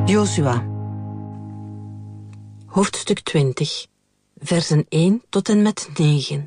Jozua, hoofdstuk 20, versen 1 tot en met 9.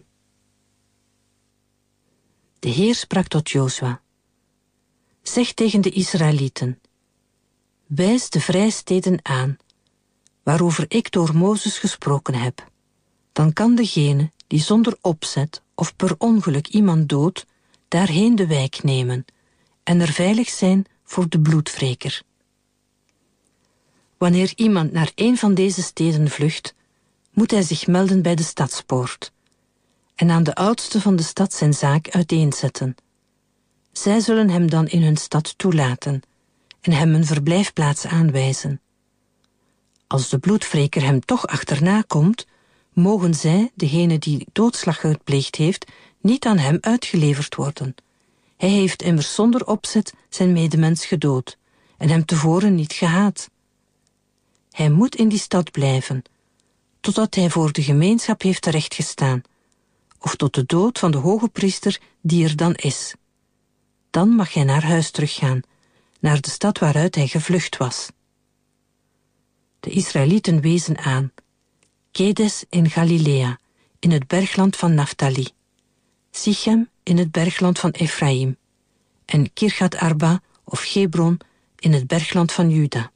De Heer sprak tot Jozua: zeg tegen de Israëlieten: wijs de vrijsteden aan, waarover ik door Mozes gesproken heb. Dan kan degene die zonder opzet of per ongeluk iemand doodt, daarheen de wijk nemen en er veilig zijn voor de bloedwreker. Wanneer iemand naar een van deze steden vlucht, moet hij zich melden bij de stadspoort en aan de oudste van de stad zijn zaak uiteenzetten. Zij zullen hem dan in hun stad toelaten en hem een verblijfplaats aanwijzen. Als de bloedwreker hem toch achterna komt, mogen zij, degene die doodslag gepleegd heeft, niet aan hem uitgeleverd worden. Hij heeft immers zonder opzet zijn medemens gedood en hem tevoren niet gehaat. Hij moet in die stad blijven, totdat hij voor de gemeenschap heeft terechtgestaan, of tot de dood van de hoge priester die er dan is. Dan mag hij naar huis teruggaan, naar de stad waaruit hij gevlucht was. De Israëlieten wezen aan Kedes in Galilea, in het bergland van Naftali, Sichem in het bergland van Efraïm en Kirjat Arba of Hebron in het bergland van Juda.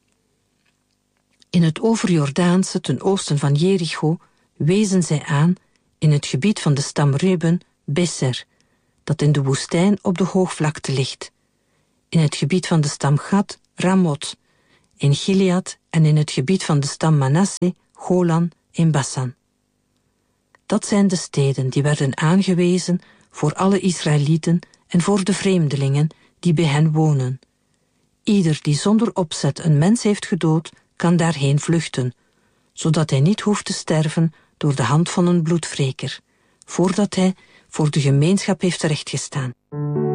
In het overjordaanse ten oosten van Jericho wezen zij aan in het gebied van de stam Reuben Beser, dat in de woestijn op de hoogvlakte ligt, in het gebied van de stam Gad Ramot, in Gilead en in het gebied van de stam Manasse Golan in Basan. Dat zijn de steden die werden aangewezen voor alle Israëlieten en voor de vreemdelingen die bij hen wonen. Ieder die zonder opzet een mens heeft gedood, kan daarheen vluchten, zodat hij niet hoeft te sterven door de hand van een bloedwreker, voordat hij voor de gemeenschap heeft terechtgestaan.